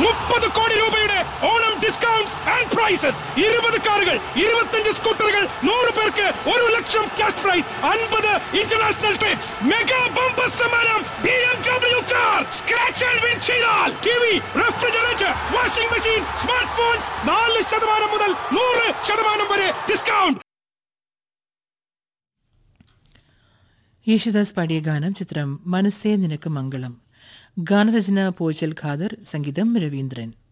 30 കോടി രൂപയുടെ Onam discounts and prices. 20 കാറുകൾ, 25 സ്കൂട്ടറുകൾ, 100 പേർക്ക് 1 ലക്ഷം cash prize, 50 international TRIPS. Mega bumper സമ്മാനം BMW car. Scratch and win ചെയ്താൽ TV, refrigerator, washing machine, smart phones 4% മുതൽ 100% വരെ ഡിസ്കൗണ്ട്. യേശുദാസ് പാടിയ ഗാനം ചിത്രം മനസ്സേ നിനക്ക് മംഗളം. ഗാനരചന പോച്ചൽ ഖാദർ, സംഗീതം രവീന്ദ്രൻ.